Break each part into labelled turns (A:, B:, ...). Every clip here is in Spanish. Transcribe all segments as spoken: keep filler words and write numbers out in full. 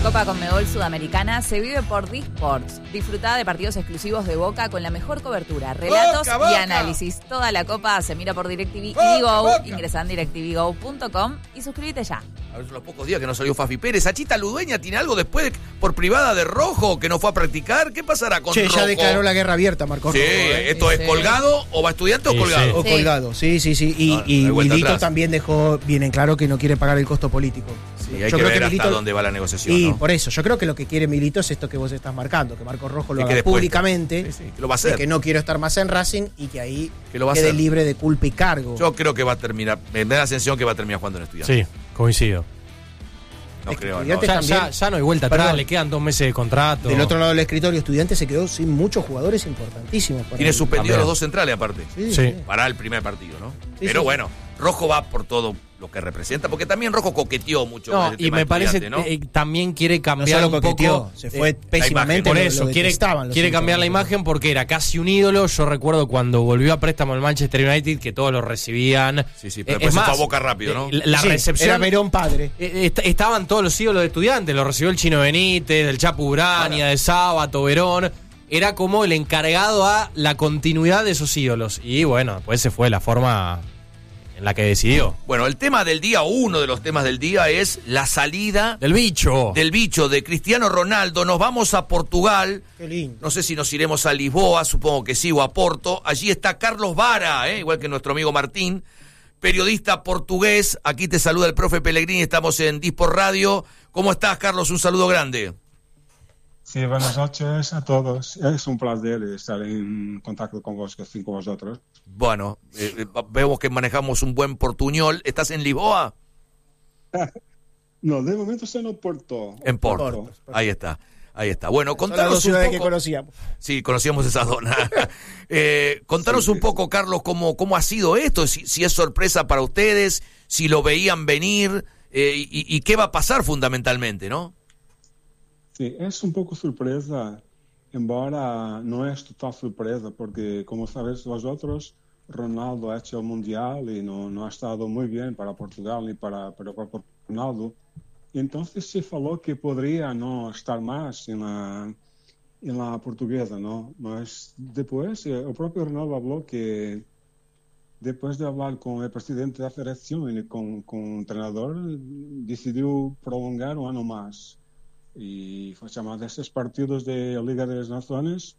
A: Copa Conmebol Sudamericana se vive por Disports. Disfrutá de partidos exclusivos de Boca con la mejor cobertura, relatos
B: Boca, Boca.
A: y análisis. Toda la Copa se mira por DirecTV
B: Boca,
A: y Go.
B: Boca.
A: Ingresá en directv go punto com y suscríbete ya.
B: A ver, son los pocos días que no salió Fafi Pérez. ¿Achita Ludueña tiene algo después por privada de Rojo que no fue a practicar? ¿Qué pasará con
C: Che,
B: Rojo?
C: ya declaró la guerra abierta, Marcos
B: Sí,
C: Rojo, ¿eh?
B: ¿esto
A: Sí,
B: es colgado o va estudiante
D: Sí,
B: o colgado?
D: sí.
C: O
A: Sí.
C: colgado, sí, sí, sí. Y,
B: No, no
C: y
B: hay vuelta
C: Milito
B: atrás.
C: también dejó bien en claro que no quiere pagar el costo político.
B: Sí, hay
C: Yo
B: que
C: creo
B: ver
C: que
B: hasta
C: Milito-
B: dónde va la negociación,
C: Y
B: ¿no?
C: por eso, yo creo que lo que quiere Milito es esto que vos estás marcando, que Marcos Rojo lo
B: Y que
C: haga
B: después-
C: públicamente,
B: Sí, sí, que lo va a
C: de
B: hacer.
C: que no quiero estar más en Racing y que ahí
B: Que lo va a
C: quede
B: hacer.
C: libre de culpa y cargo.
B: Yo creo que va a terminar, me da la sensación que va a terminar jugando en estudiante.
D: Sí, coincido.
B: No
C: Es que
B: creo, no.
C: Estudiantes
D: Ya,
C: también-
D: ya, ya no hay vuelta atrás,
C: Perdón.
D: le quedan dos meses de contrato.
C: Del otro lado del escritorio, Estudiantes se quedó sin muchos jugadores importantísimos. para
B: Tiene
C: el-
B: suspendido
D: También.
B: los dos centrales aparte.
C: Sí,
D: Sí.
C: sí.
B: Para el primer partido, ¿no?
C: Sí,
B: Pero
C: sí.
B: bueno, Rojo va por todo lo que representa, porque también Rojo coqueteó mucho con
D: No,
B: el
D: y
B: tema
D: me parece
B: estudiante, ¿no?
D: eh, también quiere
C: No
D: cambiar
C: solo
D: un
C: coqueteó,
D: poco.
C: se fue
D: eh,
C: pésimamente.
D: Por
C: lo-
D: eso,
C: lo
D: quiere,
C: detestaban los
D: quiere
C: hinchas
D: cambiar la
C: de Rojo.
D: imagen porque era casi un ídolo. Yo recuerdo cuando volvió a préstamo al Manchester United que todos lo recibían.
B: Sí, sí, pero
D: Eh,
B: después
D: es
B: se fue
D: más,
B: a Boca rápido, ¿no?
D: eh, La
C: Sí,
D: recepción.
C: Era Verón padre.
D: Eh, est- estaban todos los ídolos de Estudiantes, lo recibió el Chino Benítez, el Chapu Urania, de Sábato, Verón. Era como el encargado a la continuidad de esos ídolos. Y bueno, pues se fue la forma en la que decidió.
B: Bueno, el tema del día, uno de los temas del día es la salida
D: Del bicho.
B: del bicho de Cristiano Ronaldo. Nos vamos a Portugal.
C: Qué lindo.
B: No sé si nos iremos a Lisboa, supongo que sí, o a Porto. Allí está Carlos Vara, ¿eh? Igual que nuestro amigo Martín, periodista portugués. Aquí te saluda el profe Pellegrini, estamos en Dispor Radio. ¿Cómo estás, Carlos? Un saludo grande.
E: Sí, buenas noches a todos. Es un placer estar en contacto con vos, con vosotros.
B: Bueno, eh, eh, vemos que manejamos un buen portuñol. ¿Estás en Lisboa?
E: No, de momento estoy en Porto.
B: En Porto.
C: Porto, perfecto.
B: Ahí está, ahí está. Bueno,
C: Son las dos
B: contanos un
C: ciudades que
B: poco.
C: conocíamos.
B: Sí, conocíamos esa zona. eh, contanos
E: Sí,
B: un
E: sí.
B: poco, Carlos, cómo, cómo ha sido esto, si, si es sorpresa para ustedes, si lo veían venir eh, y, y qué va a pasar fundamentalmente, ¿no?
E: Sí, es un poco sorpresa, embora no es total sorpresa, porque como sabéis vosotros, Ronaldo ha hecho el Mundial y no, no ha estado muy bien para Portugal ni para, para, para Ronaldo. Y entonces se faló que podría no estar más en la, en la portuguesa, ¿no? Mas después eh, el propio Ronaldo habló que después de hablar con el presidente de la federación y con, con el entrenador, decidió prolongar un año más. Y fue llamado a estos partidos de Liga de las Naciones,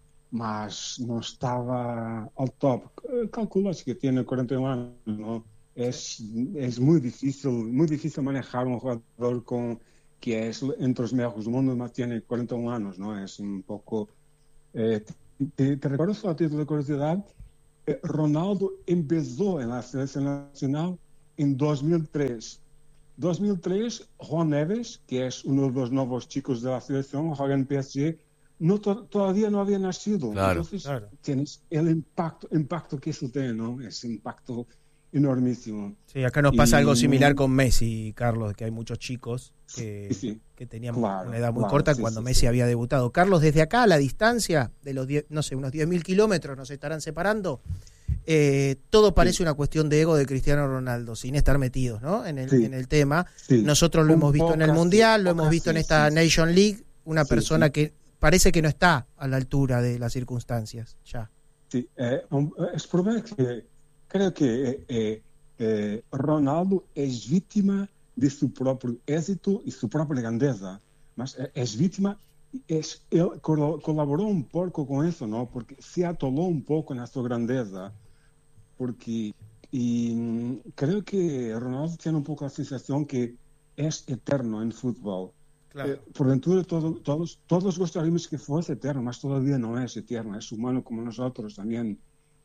E: mas no estaba al top. Calculas que tiene cuarenta y un años, ¿no? Es, es muy difícil, muy difícil manejar un jugador con, que es entre los mejores del mundo, mas tiene cuarenta y un años, ¿no? Es un poco... Eh, te, te recuerdo solo a título de curiosidad, eh, Ronaldo empezó en la selección nacional en dos mil tres. dos mil tres, Juan Neves, que es uno de los nuevos chicos de la selección, juega en P S G, no, to- todavía no había nacido.
B: Claro,
E: Entonces,
C: claro.
E: tienes el impacto, impacto que eso tiene, ¿no? Es un impacto enormísimo.
C: Sí, acá nos pasa
E: Y-
C: algo similar con Messi, Carlos, que hay muchos chicos que,
E: Sí, sí.
C: que tenían
E: Claro,
C: una edad muy
E: claro,
C: corta
E: sí,
C: cuando
E: sí,
C: Messi
E: sí.
C: había debutado. Carlos, desde acá a la distancia de los diez, no sé, unos diez mil kilómetros nos estarán separando. Eh, todo parece una cuestión de ego de Cristiano Ronaldo, sin estar metidos, ¿no? En el,
E: Sí.
C: en el tema.
E: Sí.
C: Nosotros lo
E: Un
C: hemos visto en el
E: poco
C: Mundial,
E: así,
C: lo
E: un
C: hemos
E: poco
C: visto en
E: así,
C: esta
E: sí.
C: Nation League, una
E: Sí,
C: persona
E: sí.
C: que parece que no está a la altura de las circunstancias, ya.
E: Sí, eh, um, es probable que creo que eh, eh, eh, Ronaldo es víctima de su propio éxito y su propia grandeza. Mas eh, es víctima, es, él col- colaboró un poco con eso, ¿no? Porque se atoló un poco en su grandeza. Porque y, mm, creo que Ronaldo tiene un poco la sensación que es eterno en fútbol. Eh, por ventura todo, todos, todos gostaríamos que fuese eterno, mas todavía no es eterno, es humano como nosotros también.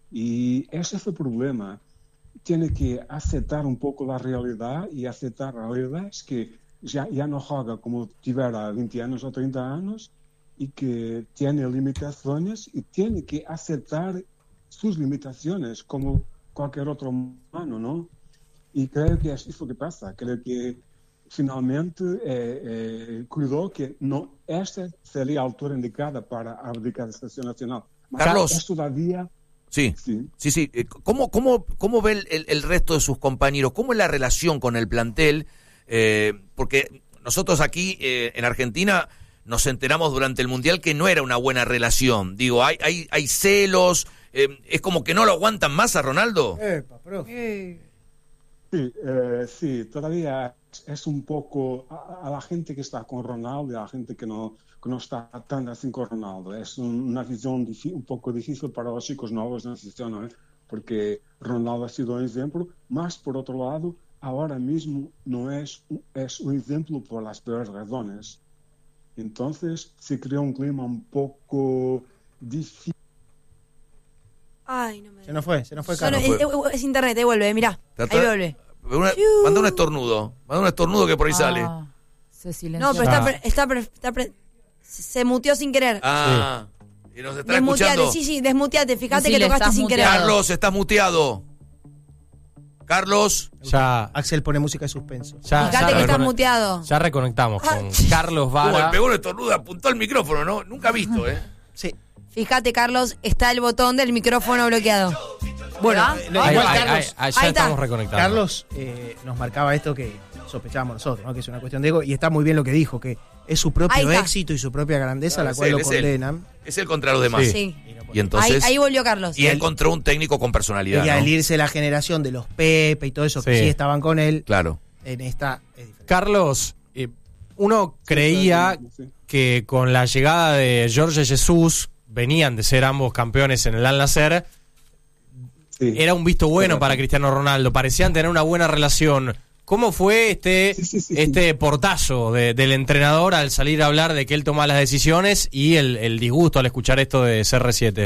E: Y ese es el problema. Tiene que aceptar un poco la realidad, y aceptar la realidad es que ya, ya no juega como tuviera veinte años o treinta años, y que tiene limitaciones y tiene que aceptar sus limitaciones como cualquier otro humano, ¿no? Y creo que es eso que pasa. Creo que finalmente eh, eh, cuidó que no, esta sería la altura indicada para abdicar de la selección nacional. Mas
B: Carlos.
E: es todavía...
B: Sí,
E: Sí.
B: sí, sí. Eh, ¿Cómo, cómo, cómo ve el, el- el resto de sus compañeros? ¿Cómo es la relación con el plantel? Eh, porque nosotros aquí eh, en Argentina nos enteramos durante el Mundial que no era una buena relación. Digo, hay hay, hay celos, eh, es como que no lo aguantan más a Ronaldo.
C: Epa, profe.
E: Sí, eh, sí, todavía es un poco a, a la gente que está con Ronaldo y a la gente que no, que no está tan así con Ronaldo. Es un, una visión difi- un poco difícil para los chicos nuevos, ¿no? ¿no? Porque Ronaldo ha sido un ejemplo, mas por otro lado, ahora mismo no es, es un ejemplo por las peores razones. Entonces se creó un clima un poco difícil.
F: Ay, no me...
C: Se nos fue, se nos fue
F: Solo-
C: Carlos.
F: es, es- es internet, ahí vuelve, mirá. Ahí
B: Trata-
F: vuelve.
B: Una- manda un estornudo, manda un estornudo que por ahí sale.
A: Ah, se silenció.
F: No, pero está,
D: Ah.
F: pre- está, pre- está pre- se muteó sin querer.
B: Ah, y nos está
F: Desmuteate,
B: escuchando.
F: sí, sí, desmuteate. Fíjate
A: Sí,
F: que
A: le
F: tocaste
A: estás
F: sin querer.
A: muteado.
B: Carlos, estás muteado. Carlos,
D: Ya,
C: Axel pone música de suspenso.
D: ya,
F: Fíjate
D: ya
F: que estás
D: recone-
F: muteado.
D: ya reconectamos con
F: Ay.
D: Carlos
B: uh,
D: Vara.
B: le pegó un estornudo, apuntó al micrófono, ¿no? Nunca visto, ¿eh?
C: Sí.
F: Fíjate, Carlos, está el botón del micrófono bloqueado.
C: Bueno,
A: ¿Ah?
C: eh,
D: Ahí,
C: igual
D: ahí,
C: Carlos,
D: ahí, ahí, ya
F: Ahí está.
D: estamos reconectando.
C: Carlos eh, nos marcaba esto que sospechábamos nosotros, ¿no? Que es una cuestión de ego, y está muy bien lo que dijo, que es su
F: Ahí
C: propio
F: está.
C: éxito y su propia grandeza
B: Claro,
C: la
B: es
C: cual
B: él,
C: lo
B: es él.
C: condenan.
B: Es él contra los demás.
D: Sí.
F: Sí.
B: Y entonces,
F: Ahí, ahí volvió Carlos.
B: y encontró un técnico con personalidad,
C: Y al
B: ¿no?
C: irse la generación de los Pepe y todo eso, que
D: Sí.
C: sí estaban con él,
B: Claro.
C: en esta es diferente.
D: Carlos, eh, uno creía
E: Sí.
D: que con la llegada de Jorge Jesús, venían de ser ambos campeones en el Al Nassr,
E: Sí.
D: era un visto bueno
E: Correcto.
D: para Cristiano Ronaldo, parecían tener una buena relación. ¿Cómo fue este,
E: Sí, sí, sí,
D: este portazo de- del entrenador al salir a hablar de que él toma las decisiones y el, el disgusto al escuchar esto de C R siete?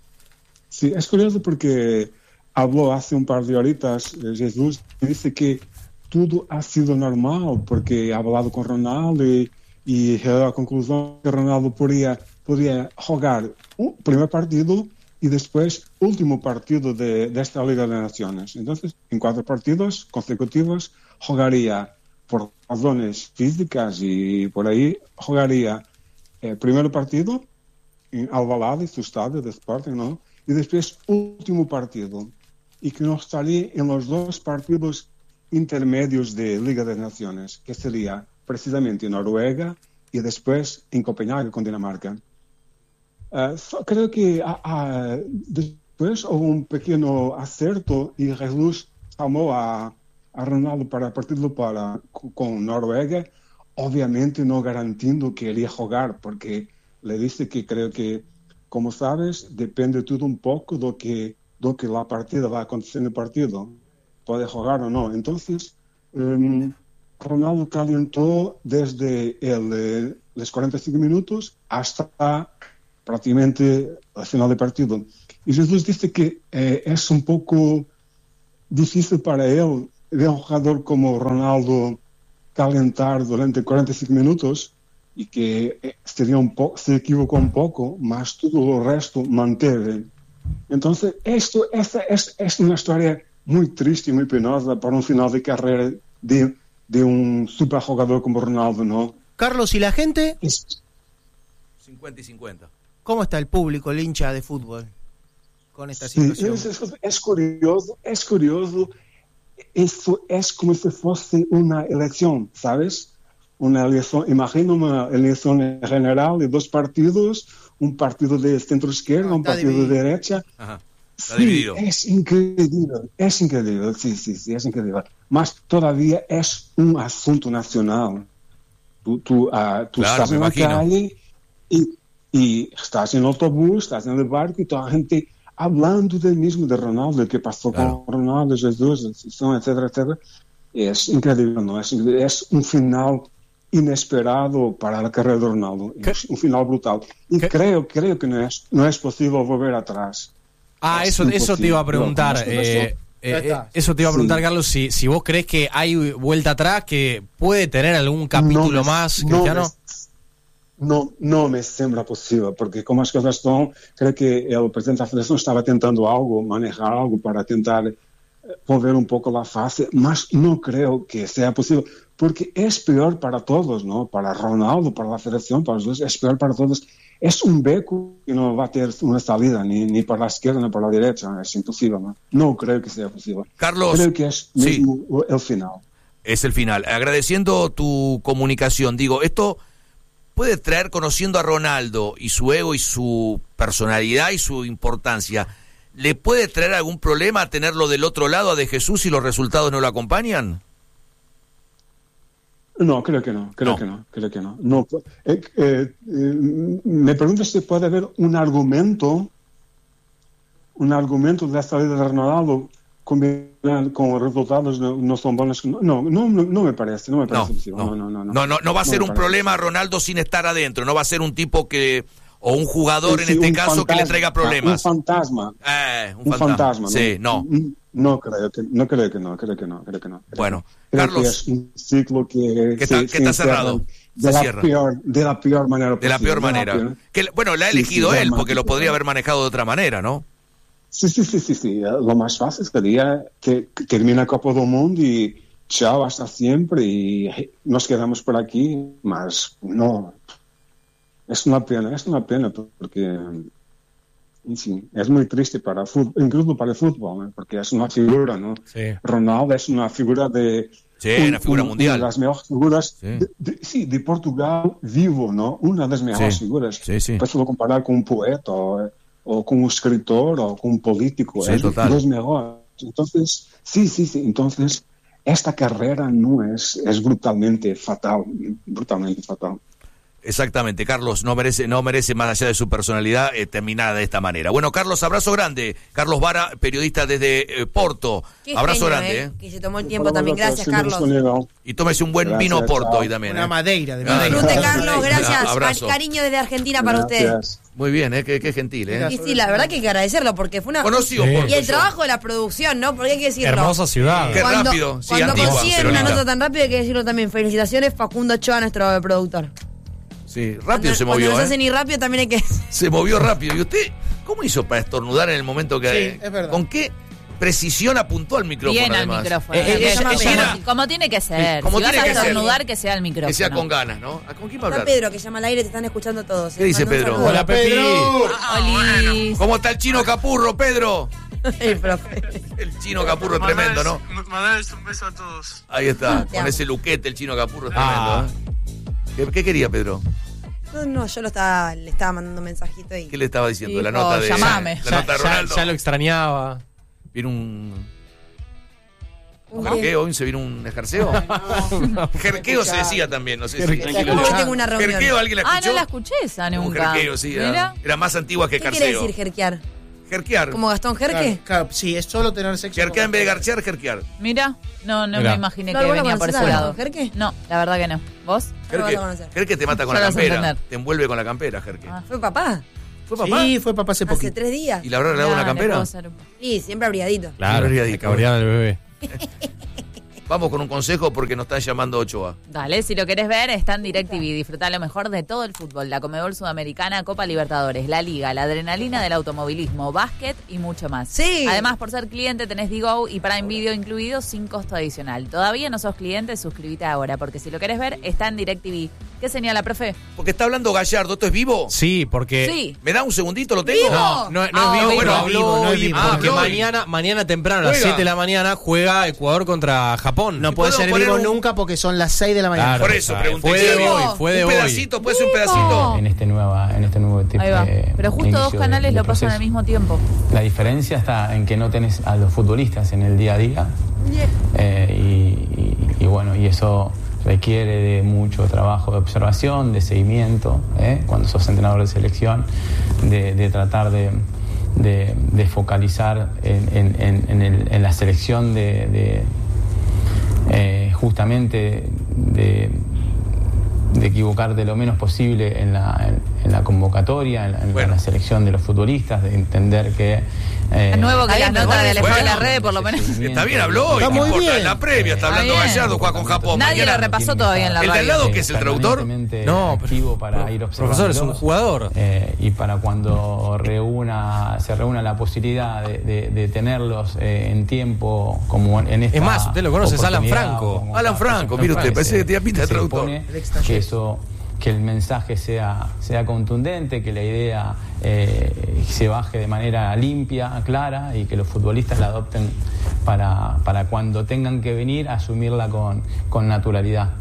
E: Sí, es curioso porque habló hace un par de horitas eh, Jesús y dice que todo ha sido normal porque ha hablado con Ronaldo y, y llegó a la conclusión que Ronaldo podía, podía jugar un primer partido y después último partido de, de esta Liga de Naciones. Entonces, en cuatro partidos consecutivos jugaría por razones físicas y por ahí jugaría el primer partido en Alvalade, su estadio de Sporting, ¿no? Y después último partido. Y que no estaría en los dos partidos intermedios de Liga de Naciones, que sería precisamente en Noruega y después en Copenhague con Dinamarca. Uh, so, creo que uh, uh, después hubo un pequeño acerto y Jesús llamó a, a Ronaldo para partirlo para, con Noruega, obviamente no garantizando que iría jugar, porque le dice que creo que, como sabes, depende todo un poco de que, de que la partida va a acontecer en el partido, puede jugar o no. Entonces, um, Ronaldo calentó desde el, eh, los cuarenta y cinco minutos hasta prácticamente al final del partido. Y Jesús dice que eh, es un poco difícil para él ver a un jugador como Ronaldo calentar durante cuarenta y cinco minutos y que eh, sería un po- se equivocó un poco, mas todo el resto mantiene. Entonces, esto esta es, es una historia muy triste y muy penosa para un final de carrera de, de un superjugador como Ronaldo, ¿no?
C: Carlos, ¿y la gente?
E: Es,
B: cincuenta y cincuenta.
C: ¿Cómo está el público, el hincha de fútbol, con esta
E: sí,
C: situación?
E: es, es, es curioso, es curioso. Esto es como si fuese una elección, ¿sabes? Una elección, imagina una elección general de dos partidos, un partido de centro izquierda,
C: Ah,
E: un
C: está
E: partido
C: dividido.
E: de derecha.
B: Ajá. Está
E: Sí,
B: dividido.
E: es increíble, es increíble, sí, sí, sí, es increíble. Mas todavía es un asunto nacional. Tú, tú, uh, tú
B: Claro,
E: estás
B: me
E: en la
B: imagino.
E: calle y, y estás en el autobús, estás en el barco y toda la gente hablando del mismo, de Ronaldo, qué pasó
B: Claro.
E: con Ronaldo, Jesús, etcétera, etcétera. Es increíble, ¿no? Es, increíble. Es un final inesperado para la carrera de Ronaldo.
D: ¿Qué?
E: Es un final brutal. Y
D: ¿Qué?
E: creo, creo que no es, no es posible volver atrás.
D: Ah,
E: Es
D: eso, eso te iba a
E: imposible.
D: preguntar.
E: No, no,
D: eh,
C: Ya
D: eh,
C: está.
D: eso te iba a preguntar,
E: Sí.
D: Carlos, si, si vos crees que hay vuelta atrás, que puede tener algún capítulo
E: No me-
D: más,
E: no
D: Cristiano.
E: me- No, no me sembra posible, porque como as coisas estão, creo que el presidente da Federação estaba tentando algo, manejar algo para tentar eh, volver un poco la fase, mas no creo que sea posible, porque es peor para todos, ¿no? Para Ronaldo, para la Federación, para los dos, es peor para todos. Es un beco que no va a tener una salida, ni, ni para la izquierda ni para la derecha, es imposible, ¿no? No creo que sea posible.
B: Carlos,
E: Creo que es
B: sí.
E: mismo el final.
B: Es el final. Agradeciendo tu comunicación, digo, esto puede traer, conociendo a Ronaldo y su ego y su personalidad y su importancia, ¿le puede traer algún problema tenerlo del otro lado a De Jesús si los resultados no lo acompañan?
E: No, creo que no, creo
B: No.
E: que no, creo que no. no eh, eh, eh, me pregunto si puede haber un argumento, un argumento de la salida de Ronaldo combinar con resultados no, no son buenos. No, no, no, no me parece, no me
B: No,
E: parece. posible.
B: no,
E: no, no, no,
B: no, no, no va a
E: No
B: ser
E: me
B: un
E: parece.
B: problema Ronaldo sin estar adentro, no va a ser un tipo que, o un jugador
E: Sí,
B: en este
E: un
B: caso que le
E: fantasma,
B: traiga problemas.
E: Un fantasma.
B: Eh, un,
E: Un
B: fantasma.
E: fantasma.
B: Sí, no.
E: No creo que no, creo que no, creo que no, creo que no.
B: Bueno,
E: creo
B: Carlos,
E: que es un ciclo que,
B: que está-
E: se-
B: que está
E: se
B: cerrado,
E: cierra
B: se
E: de la
B: cierra.
E: peor, de la peor manera
B: De la
E: posible,
B: peor manera.
E: peor.
B: Que, bueno, la ha
E: Sí,
B: elegido
E: sí,
B: él,
E: dramático.
B: porque lo podría haber manejado de otra manera, ¿no?
E: Sí, sí, sí, sí, sí. Lo más fácil sería que, que termine la Copa del Mundo y chao, hasta siempre y nos quedamos por aquí, mas no. Es una pena, es una pena porque y sí, es muy triste para fútbol, incluso para el fútbol, ¿no? Porque es una figura, ¿no?
D: Sí.
E: Ronaldo es una figura de...
B: Sí, una figura mundial.
E: Una de las mejores figuras,
B: Sí.
E: de, de- sí, de Portugal vivo, ¿no? Una de las mejores
B: Sí,
E: figuras.
B: sí, sí.
E: Puedes comparar con un poeta o, o con un escritor o con un político.
B: Sí,
E: es
B: total.
E: los mejores. Entonces, sí, sí, sí. Entonces, esta carrera no es, es brutalmente fatal, brutalmente fatal.
B: Exactamente, Carlos no merece, no merece más allá de su personalidad eh, terminada de esta manera. Bueno, Carlos, abrazo grande. Carlos Vara, periodista desde eh, Porto.
F: Qué
B: abrazo
F: genio,
B: grande,
F: eh,
B: ¿eh?
F: Que se tomó el tiempo también. Gracias,
E: Siempre
F: Carlos.
E: disponible.
B: Y tómese un buen
E: Gracias,
B: vino Porto
E: chao.
B: hoy también,
C: Una
B: ¿eh?
C: madeira de
B: Ah,
C: madeira.
F: Disfrute, Carlos. Gracias.
B: Abrazo.
F: Ca- Cariño desde Argentina para usted.
E: Gracias.
B: Muy bien, ¿eh? Qué, qué gentil, ¿eh?
F: Y sí, la verdad que hay que agradecerlo porque fue una...
B: Conocido
D: Sí.
B: Porto.
F: Y el
B: yo.
F: trabajo de la producción, ¿no? Porque hay que decirlo.
D: Hermosa ciudad.
B: Qué
F: Cuando,
B: rápido, sí,
F: cuando
B: antigua,
F: consiguen
B: pero
F: una
B: linda.
F: nota tan rápida hay que decirlo también. Felicitaciones, Facundo Ochoa, nuestro productor.
B: Sí, rápido
F: Cuando-
B: se
F: Cuando
B: movió,
F: nos
B: ¿eh?
F: hacen ir rápido también hay que...
B: Se movió rápido. ¿Y usted cómo hizo para estornudar en el momento que...
C: Sí, es verdad.
B: ¿Con qué precisión apuntó al micrófono,
A: Bien al
B: además?
A: micrófono.
D: Eh, eh,
A: Que-
D: ella-
A: como,
B: ella-
A: como tiene que ser.
B: como
A: si
B: tiene
A: vas
B: que
A: a
B: ser.
A: estornudar, que sea el micrófono.
B: Que sea con ganas, ¿no? ¿A ¿Con quién va a
F: Está
B: hablar?
F: Pedro, que llama al aire, te están escuchando todos.
B: ¿Qué dice Pedro?
D: Hola, Pepi.
A: Olis.
B: ¿Cómo está el chino Capurro, Pedro?
F: El profe.
B: El chino Capurro tremendo, ¿no?
G: Mandales un beso a todos.
B: Ahí está,
F: Te
B: con
F: amo.
B: ese luquete el chino Capurro es
D: Ah.
B: tremendo, ¿eh? ¿Qué, qué quería Pedro?
F: No, no, yo lo estaba, le estaba mandando un mensajito y...
B: ¿Qué le estaba diciendo? La
A: Dijo,
B: nota de...
A: llamame.
B: La
D: Ya,
B: nota de
D: ya-
B: Ronaldo.
D: ya lo extrañaba.
B: Viene un...
F: Un
B: ¿Jerqueo? ¿Hoy se viene un ejerceo? Jerqueo se decía también, no sé si...
D: Tranquilo.
F: Hoy tengo una reunión.
B: ¿Jerqueo alguien la
A: Ah,
B: escuchó?
A: no la escuché esa
B: Un
A: nunca.
B: jerqueo, sí.
A: Mira.
B: Era, era más antigua que
F: ¿Qué quiere
B: carceo.
F: decir jerquear?
B: Jerquear.
F: ¿Como Gastón Jerque?
C: Claro, claro, sí, es solo tener sexo.
B: Jerquear en
C: con-
B: vez de garchear, jerquear.
A: Mira, no, no
D: Mirá.
A: me imaginé
F: No,
A: que
F: ¿vos lo
A: venía por
F: conocés
A: ese
F: a
A: lado.
F: Gastón Jerque?
A: No, la verdad que no. ¿Vos?
F: No lo vas
B: Jerque,
F: a conocer.
B: Jerque te mata con
A: Ya
B: la
A: lo vas a
B: campera.
A: entender.
B: Te envuelve con la campera, Jerque.
A: Ah.
F: ¿Fue papá?
B: ¿Fue papá?
C: Sí, fue papá hace
F: Hace
C: poquito.
F: tres días.
B: ¿Y le habrá regalado
A: Ya,
B: una
A: le
B: campera?
A: puedo hacer un-
F: Sí, siempre abrigadito.
D: Claro,
B: Habría
D: hay
B: dicho.
D: que abrear al bebé.
B: Vamos con un consejo porque nos está llamando Ochoa.
A: Dale, si lo querés ver, está en DirecTV. Disfrutá lo mejor de todo el fútbol. La Conmebol Sudamericana, Copa Libertadores, la Liga, la adrenalina del automovilismo, básquet y mucho más.
F: Sí.
A: Además, por ser cliente, tenés Digo y Prime Video incluido sin costo adicional. Todavía no sos cliente, suscríbete ahora, porque si lo querés ver, está en DirecTV. ¿Qué señala, profe?
B: Porque está hablando Gallardo, ¿esto es vivo?
D: Sí, porque...
A: Sí.
B: ¿Me da un segundito? ¿Lo tengo?
D: No, no, no
A: Ah,
D: es vivo,
A: bueno,
D: pero
B: no es
D: habló
C: vivo, no es
D: hoy,
C: vivo.
D: porque
B: Ah, habló hoy.
D: mañana, mañana temprano a las
B: Juega.
D: siete de la mañana juega Ecuador contra Japón.
C: No
B: ¿Y
C: puede
B: puedo
C: ser
B: poner
C: vivo
B: un-
C: nunca porque son las seis de la mañana.
D: Claro,
B: Por eso
D: o sea,
B: pregunté.
D: Fue de
B: ¿Vivo?
D: hoy, fue de
B: un
D: hoy.
B: pedacito, puede ser un pedacito.
H: en este nueva en este nuevo tipo
A: Ahí va.
H: de
A: Pero justo
H: inicio
A: dos
H: de-
A: canales
H: de
A: lo pasan
H: proceso.
A: al mismo tiempo.
H: La diferencia está en que no tenés a los futbolistas en el día a día eh, y, y- y bueno y eso requiere de mucho trabajo de observación, de seguimiento, ¿eh? Cuando sos entrenador de selección, de, de tratar de, de- de focalizar en, en- en- en el- en la selección de, de, eh, justamente de, de equivocarte lo menos posible en la, en, en la convocatoria, en, la- en
B: Bueno.
H: la selección de los futbolistas, de entender que... eh,
A: Es nuevo que
F: Está
A: las
F: bien,
A: notas de Alejandro
B: bueno.
A: en las redes, por lo menos.
B: Está bien, habló hoy.
C: Está
B: ¿Qué
C: muy
B: importa?
C: bien.
B: La previa está hablando
A: Está bien.
B: Gallardo, juega con Japón.
A: Nadie
B: Mañana-
A: lo repasó todavía en la
B: ¿El de al
A: radio.
B: lado que es el traductor?
H: permanentemente
D: No, pero-
H: activo para ir observando.
D: Profesor, es un jugador.
H: Eh, y para cuando reúna, se reúna la posibilidad de, de- de tenerlos eh, en tiempo, como en esta
D: Es más, usted lo conoce, es Alan
H: oportunidad,
D: Franco.
H: como
B: Alan
H: esta
B: Franco, mire usted,
H: ocasión,
B: parece que tenía pinta de
H: se
B: traductor.
H: supone
C: El ex taller.
H: que eso que el mensaje sea, sea contundente, que la idea eh, se baje de manera limpia, clara, y que los futbolistas la adopten para, para cuando tengan que venir a asumirla con, con naturalidad.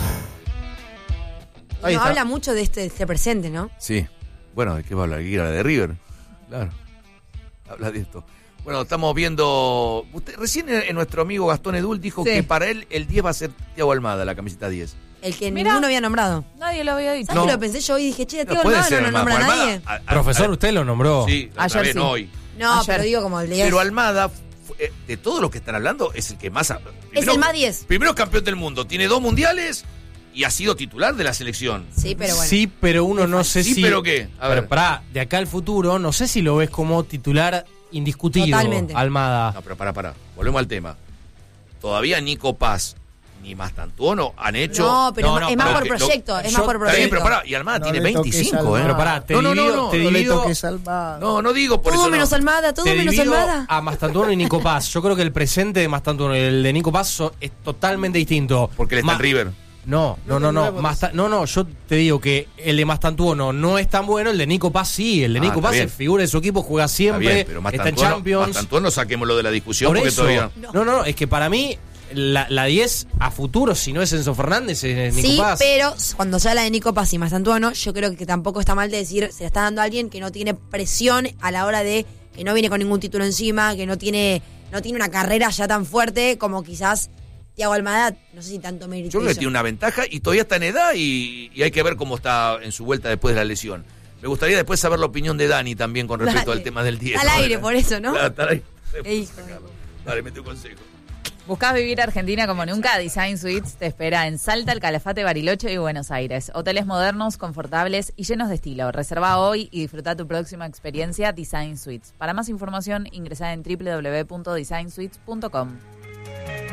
F: Y nos habla mucho de este, de este presente, ¿no?
B: Sí. Bueno, ¿de qué va a hablar? ¿Qué habla de River? Claro. Habla de esto. Bueno, estamos viendo... Usted, recién en nuestro amigo Gastón Edul dijo
A: Sí.
B: que para él el diez va a ser Thiago Almada, la camiseta diez.
F: El que
A: Mirá.
F: ninguno había nombrado.
A: Nadie lo había dicho.
F: ¿Sabes
B: No.
F: que lo pensé yo y dije, che,
B: No,
F: Thiago
B: puede
F: Almada
B: ser
F: no lo
B: Almada.
F: nombra
B: Almada,
F: nadie?
B: a- a-
D: Profesor,
B: a-
D: usted lo nombró.
B: Sí, la otra
A: Ayer
B: vez,
A: sí.
B: no hoy.
F: No,
A: Ayer.
F: pero digo como el de
B: Pero Almada, eh, de todos los que están hablando, es el que más...
F: Es
B: primero-
F: el más diez.
B: Primero es campeón del mundo, tiene dos mundiales y ha sido titular de la selección.
F: Sí, pero bueno.
D: Sí, pero uno no sé
B: Sí,
D: si...
B: pero ¿qué? A ver.
D: Pero pará, de acá al futuro, no sé si lo ves como titular indiscutido,
F: Totalmente.
D: Almada.
B: No, pero pará, pará. Volvemos al tema. Todavía Nico Paz ni Mastantuono han hecho...
F: No, pero
D: No,
F: es
D: no,
F: es más
B: pero
F: por
B: que lo-
F: proyecto, es
D: yo-
F: más por
B: Está bien,
F: proyecto.
B: pero pará, y Almada
C: No
B: tiene
C: le toques
B: veinticinco,
C: Almada.
B: ¿eh?
D: Pero pará, te
B: No, no,
D: divido,
B: no, no.
D: te
C: No le
D: divido-
C: toques Almada.
B: No, no digo por
F: Todo
B: eso.
F: menos
B: no.
F: Almada, todo
D: te
F: menos
D: divido
F: Almada.
D: a Mastantuono y Nico Paz. Yo creo que el presente de Mastantuono y el de Nico Paz so- es totalmente distinto.
B: Porque él está
D: Ma-
B: en River.
D: No, no, no, no. Masta- no, no, yo te digo que el de Mastantuono no es tan bueno, el de Nico Paz sí. El de
B: Ah,
D: Nico
B: está
D: Paz
B: bien.
D: es figura de su equipo, juega
B: Está
D: siempre,
B: bien, pero
D: está en
B: Mastantuono,
D: Champions.
B: Mastantuono saquémoslo de la discusión
D: Por
B: porque
D: eso,
B: todavía...
D: no, no, no, es que para mí la, la diez a futuro, si no es Enzo Fernández, es Nico
F: Sí,
D: Paz.
F: pero cuando se habla de Nico Paz y Mastantuono, yo creo que tampoco está mal de decir, se le está dando a alguien que no tiene presión a la hora de que no viene con ningún título encima, que no tiene no tiene una carrera ya tan fuerte como quizás Thiago Almada, no sé si tanto mérito
B: Yo creo que
F: hizo.
B: tiene una ventaja y todavía está en edad y, y hay que ver cómo está en su vuelta después de la lesión. Me gustaría después saber la opinión de Dani también con respecto
F: Dale.
B: al tema del diez.
F: Al
B: ¿no?
F: aire, por eso, ¿no?
B: Claro, está al aire.
F: Qué hijo.
B: Dale, mete un consejo.
A: ¿Buscás vivir Argentina como nunca? Design Suites te espera en Salta, El Calafate, Bariloche y Buenos Aires. Hoteles modernos, confortables y llenos de estilo. Reserva hoy y disfruta tu próxima experiencia Design Suites. Para más información, ingresá en doble u doble u doble u punto design suites punto com.